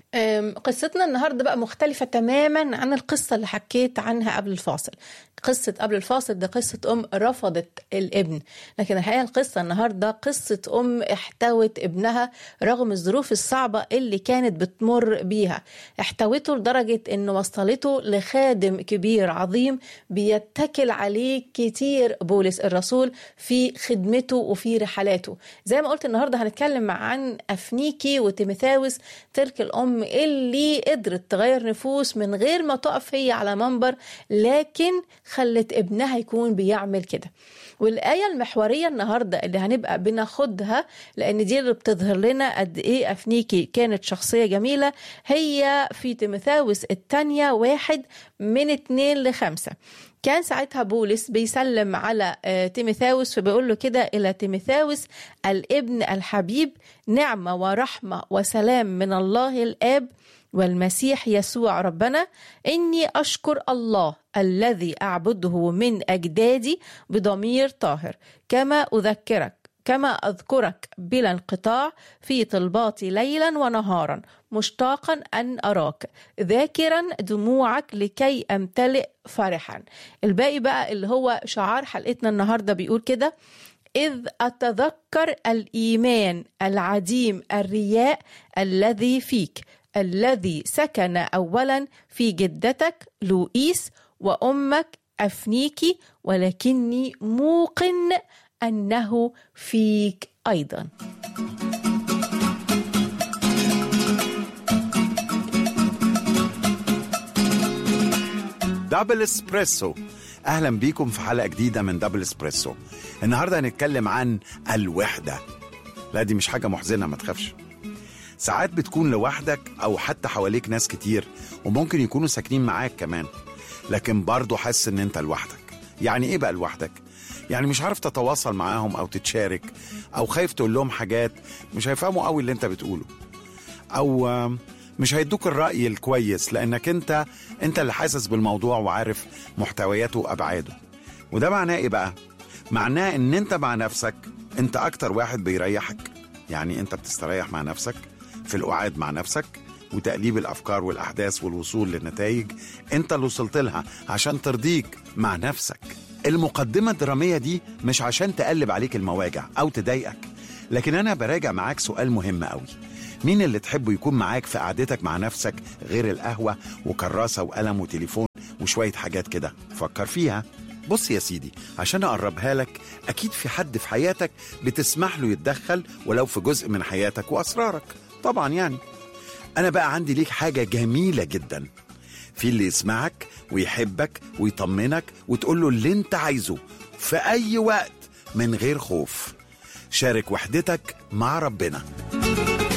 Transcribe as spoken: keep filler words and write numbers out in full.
قصتنا النهاردة بقى مختلفة تماما عن القصة اللي حكيت عنها قبل الفاصل. قصة قبل الفاصل ده قصة أم رفضت الابن، لكن الحقيقة القصة النهاردة قصة أم احتوت ابنها رغم الظروف الصعبة اللي كانت بتمر بيها. احتوته لدرجة انه وصلته لخادم كبير عظيم بيتكل عليه كتير بولس الرسول في خدمته وفي رحلاته. زي ما قلت النهاردة هنتكلم عن أفنيكي وتيموثاوس، تلك الأم اللي قدرت تغير نفوس من غير ما تقف هي على منبر، لكن خلت ابنها يكون بيعمل كده. والآية المحورية النهاردة اللي هنبقى بناخدها، لأن دي اللي بتظهر لنا قد إيه أفنيكي كانت شخصية جميلة، هي في تيموثاوس الثانية واحد من اتنين لخمسة. كان ساعتها بولس بيسلم على تيموثاوس فبيقول له كده: إلى تيموثاوس الابن الحبيب، نعمة ورحمة وسلام من الله الآب والمسيح يسوع ربنا، إني أشكر الله الذي أعبده من أجدادي بضمير طاهر، كما أذكرك كما أذكرك بلا انقطاع في طلباتي ليلا ونهارا، مشتاقا أن أراك، ذاكرا دموعك لكي أمتلئ فرحا. الباقي بقى اللي هو شعار حلقتنا النهاردة بيقول كده: إذ أتذكر الإيمان العديم الرياء الذي فيك، الذي سكن أولا في جدتك لوئيس وأمك أفنيكي، ولكني موقن أنه فيك أيضا. دبل اسبريسو، أهلا بيكم في حلقة جديدة من دبل اسبريسو. النهاردة هنتكلم عن الوحدة. لا دي مش حاجة محزنة، ما تخافش. ساعات بتكون لوحدك أو حتى حواليك ناس كتير وممكن يكونوا ساكنين معاك كمان، لكن برضو حاسس إن أنت لوحدك. يعني إيه بقى لوحدك؟ يعني مش عارف تتواصل معاهم أو تتشارك، أو خايف تقول لهم حاجات مش هيفهموا قوي اللي أنت بتقوله، أو مش هيدوك الرأي الكويس لأنك أنت أنت اللي حاسس بالموضوع وعارف محتوياته وأبعاده. وده معناه إيه بقى؟ معناه إن أنت مع نفسك أنت أكتر واحد بيريحك. يعني أنت بتستريح مع نفسك في القعاد مع نفسك وتقليب الأفكار والأحداث والوصول للنتائج أنت اللي وصلت لها عشان ترضيك مع نفسك. المقدمة الدرامية دي مش عشان تقلب عليك المواجع أو تضايقك، لكن أنا براجع معاك سؤال مهم قوي: مين اللي تحبه يكون معاك في قعدتك مع نفسك غير القهوة وكراسة وقلم وتليفون وشوية حاجات كده؟ فكر فيها. بص يا سيدي، عشان أقربها لك، أكيد في حد في حياتك بتسمح له يتدخل ولو في جزء من حياتك وأسرارك طبعا. يعني أنا بقى عندي ليك حاجة جميلة جدا، في اللي يسمعك ويحبك ويطمنك وتقول له اللي انت عايزه في أي وقت من غير خوف. شارك وحدتك مع ربنا.